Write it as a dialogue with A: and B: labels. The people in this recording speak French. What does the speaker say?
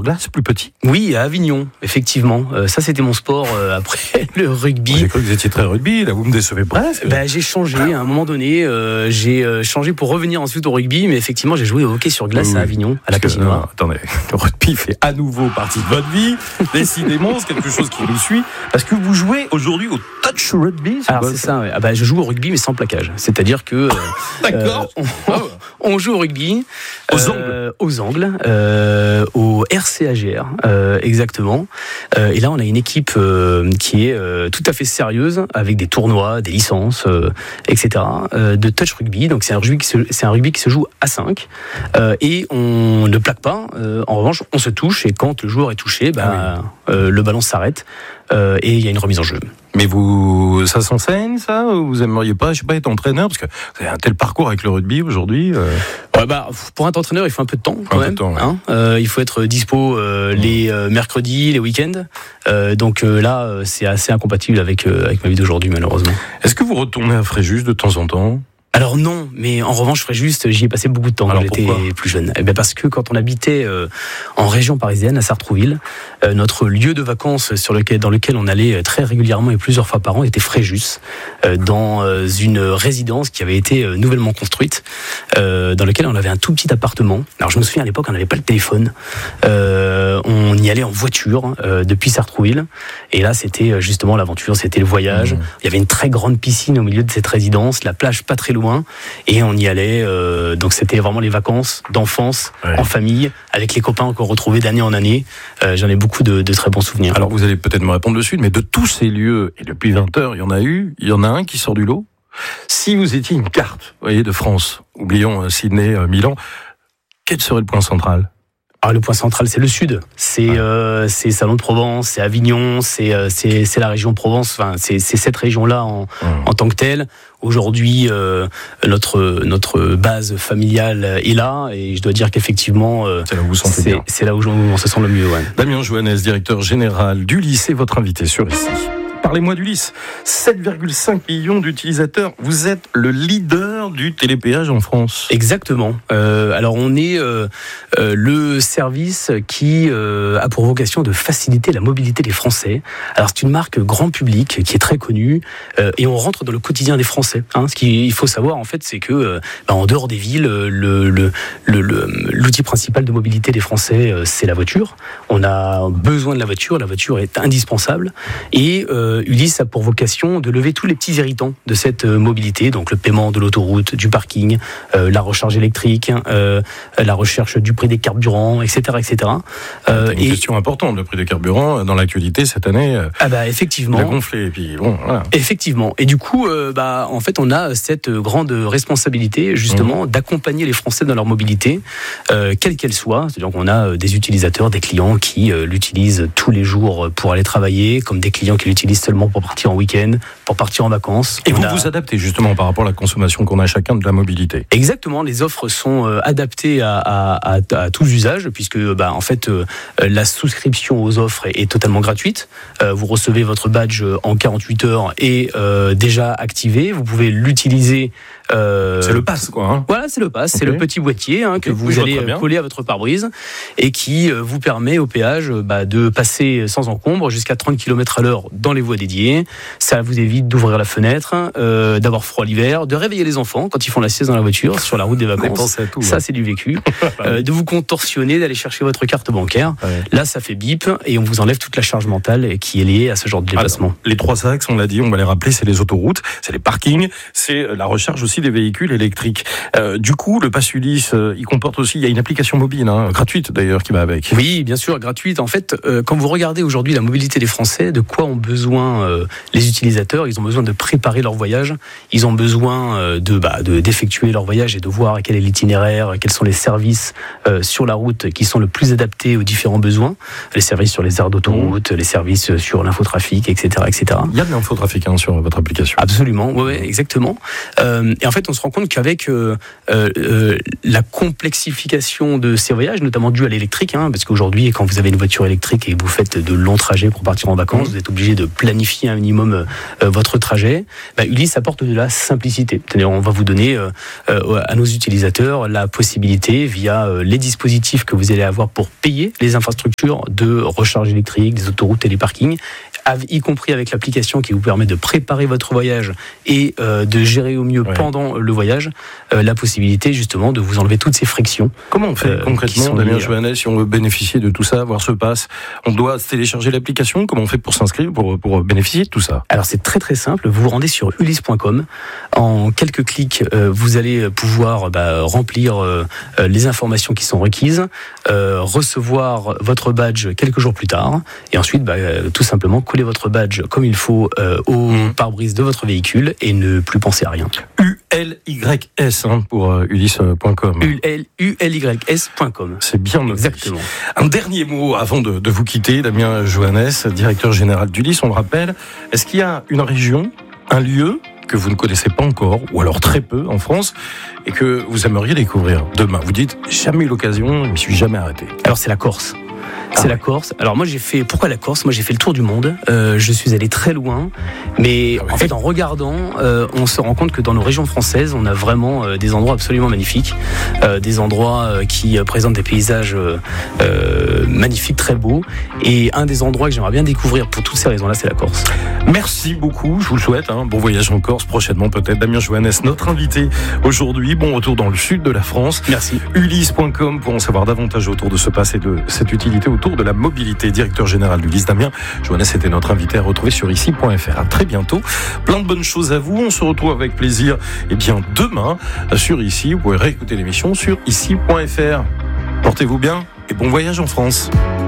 A: glace, plus petit?
B: Oui, à Avignon, effectivement. Ça, c'était mon sport après le rugby.
A: J'ai cru que vous étiez très rugby, là vous me décevez presque.
B: J'ai changé, à un moment donné, j'ai changé pour revenir ensuite au rugby, mais effectivement, j'ai joué au hockey sur glace à Avignon, à la patinoire.
A: Attendez, le rugby fait à nouveau partie de votre vie. Décidément, c'est quelque chose qui nous suit. Parce que vous jouez aujourd'hui au touch rugby.
B: Alors c'est ça, ouais. Je joue au rugby, mais sans plaquage. C'est-à-dire que
A: d'accord.
B: On joue au rugby aux angles, au RCAGR, exactement. Et là, on a une équipe qui est tout à fait sérieuse, avec des tournois, des licences, etc. De touch rugby. Donc c'est un rugby qui se joue à 5 et on ne plaque pas. En revanche, on se touche et quand le joueur est touché, le ballon s'arrête et il y a une remise en jeu.
A: Mais ça s'enseigne, ça? Vous aimeriez pas, être entraîneur? Parce que vous avez un tel parcours avec le rugby aujourd'hui.
B: Pour être entraîneur, il faut un peu de temps quand même. Il faut être dispo les mercredis, les week-ends. Donc là, c'est assez incompatible avec ma vie d'aujourd'hui, malheureusement.
A: Est-ce que vous retournez à Fréjus de temps en temps?
B: Alors non, mais en revanche, Fréjus, j'y ai passé beaucoup de temps quand j'étais plus jeune. Parce que quand on habitait en région parisienne, à Sartrouville, notre lieu de vacances dans lequel on allait très régulièrement et plusieurs fois par an était Fréjus, dans une résidence qui avait été nouvellement construite, dans laquelle on avait un tout petit appartement. Alors je me souviens à l'époque, on n'avait pas le téléphone. On y allait en voiture depuis Sartrouville. Et là, c'était justement l'aventure, c'était le voyage. Il y avait une très grande piscine au milieu de cette résidence, la plage pas très loin. Et on y allait, donc c'était vraiment les vacances d'enfance, en famille, avec les copains qu'on retrouvait d'année en année. J'en ai beaucoup de très bons souvenirs.
A: Alors vous allez peut-être me répondre dessus, mais de tous ces lieux, et depuis 20 heures, il y en a un qui sort du lot. Si vous étiez une carte, de France, oublions Sydney, Milan, quel serait le point central?
B: Le point central, c'est le sud. C'est Salon de Provence, c'est Avignon, c'est la région Provence. Enfin, c'est cette région-là en tant que telle. Aujourd'hui, notre base familiale est là, et je dois dire qu'effectivement,
A: c'est là où vous sentez bien.
B: C'est là où on se sent le mieux. Ouais.
A: Damien Joannès, directeur général d'Ulysse, est votre invité sur ici. Parlez-moi d'Ulysse. 7,5 millions d'utilisateurs. Vous êtes le leader du télépéage en France.
B: Exactement. Alors on est le service qui a pour vocation de faciliter la mobilité des Français. Alors c'est une marque grand public qui est très connue et on rentre dans le quotidien des Français. Ce qu'il faut savoir en fait, c'est que en dehors des villes, l'outil principal de mobilité des Français, c'est la voiture. On a besoin de la voiture est indispensable et Ulysse a pour vocation de lever tous les petits irritants de cette mobilité, donc le paiement de l'autoroute, du parking, la recharge électrique, la recherche du prix des carburants, etc. etc.
A: Une question importante, le prix des carburants, dans l'actualité cette année,
B: effectivement,
A: il a gonflé. Et puis, voilà.
B: Effectivement. Et du coup, en fait, on a cette grande responsabilité, justement, d'accompagner les Français dans leur mobilité, quelle qu'elle soit. C'est-à-dire qu'on a des utilisateurs, des clients qui l'utilisent tous les jours pour aller travailler, comme des clients qui l'utilisent seulement pour partir en week-end, pour partir en vacances.
A: Et vous adaptez justement par rapport à la consommation qu'on a chacun de la mobilité.
B: Exactement, les offres sont adaptées à tous usages, puisque en fait la souscription aux offres est totalement gratuite. Vous recevez votre badge en 48 heures et déjà activé. Vous pouvez l'utiliser.
A: C'est le pass, quoi.
B: Voilà, c'est le pass, c'est le petit boîtier que vous allez coller à votre pare-brise et qui vous permet au péage de passer sans encombre jusqu'à 30 km/h dans les voies dédiées. Ça vous évite d'ouvrir la fenêtre, d'avoir froid l'hiver, de réveiller les enfants quand ils font la sieste dans la voiture sur la route des vacances.
A: À tout,
B: ça, c'est du vécu. De vous contorsionner, d'aller chercher votre carte bancaire. Ouais. Là, ça fait bip et on vous enlève toute la charge mentale qui est liée à ce genre de déplacement.
A: Alors, les 3 axes, on l'a dit, on va les rappeler, c'est les autoroutes, c'est les parkings, c'est la recharge aussi des véhicules électriques. Du coup, le Pass Ulysse, il comporte aussi, il y a une application mobile, gratuite d'ailleurs, qui va avec.
B: Oui, bien sûr, gratuite. En fait, quand vous regardez aujourd'hui la mobilité des Français, de quoi ont besoin les utilisateurs? Ils ont besoin de préparer leur voyage, ils ont besoin d'effectuer leur voyage et de voir quel est l'itinéraire, quels sont les services sur la route qui sont le plus adaptés aux différents besoins. Les services sur les aires d'autoroute, les services sur l'infotrafic, etc., etc.
A: Il y a de l'infotrafic sur votre application.
B: Absolument, ouais, exactement. Et Et en fait, on se rend compte qu'avec la complexification de ces voyages, notamment due à l'électrique, parce qu'aujourd'hui, quand vous avez une voiture électrique et que vous faites de longs trajets pour partir en vacances, vous êtes obligé de planifier un minimum votre trajet. Ulysse apporte de la simplicité. C'est-à-dire, on va vous donner à nos utilisateurs la possibilité, via les dispositifs que vous allez avoir pour payer les infrastructures de recharge électrique, des autoroutes et des parkings, y compris avec l'application qui vous permet de préparer votre voyage et de gérer au mieux pendant le voyage, la possibilité justement de vous enlever toutes ces frictions.
A: Comment on fait concrètement, Damien Johannes, si on veut bénéficier de tout ça, voir ce pass? On doit télécharger l'application? Comment on fait pour s'inscrire, pour bénéficier de tout ça?
B: Alors c'est très très simple, vous vous rendez sur ulysse.com, en quelques clics vous allez pouvoir remplir les informations qui sont requises, recevoir votre badge quelques jours plus tard, et ensuite tout simplement coller votre badge comme il faut au pare-brise de votre véhicule et ne plus penser à rien.
A: ULYS pour ulysse.com.
B: ULYS.com.
A: C'est bien noté.
B: Exactement.
A: Un dernier mot avant de vous quitter, Damien Johannes, directeur général d'Ulysse, on le rappelle. Est-ce qu'il y a une région, un lieu que vous ne connaissez pas encore, ou alors très peu en France, et que vous aimeriez découvrir demain? Vous dites, jamais eu l'occasion, je ne me suis jamais arrêté.
B: Alors c'est la Corse. C'est la Corse. Alors moi pourquoi la Corse? Moi j'ai fait le tour du monde, je suis allé très loin, mais en fait en regardant, on se rend compte que dans nos régions françaises, on a vraiment des endroits absolument magnifiques, des endroits qui présentent des paysages magnifiques, très beaux, et un des endroits que j'aimerais bien découvrir pour toutes ces raisons-là, c'est la Corse.
A: Merci beaucoup, je vous le souhaite, bon voyage en Corse prochainement peut-être. Damien Johannes, notre invité aujourd'hui, bon retour dans le sud de la France.
B: Merci.
A: Ulysse.com pour en savoir davantage autour de ce pass et de cette utilité autour de la mobilité. Directeur général d'Ulysse, Damien Johannes était notre invité à retrouver sur ici.fr. À très bientôt. Plein de bonnes choses à vous. On se retrouve avec plaisir demain sur Ici. Vous pouvez réécouter l'émission sur ici.fr. Portez-vous bien et bon voyage en France.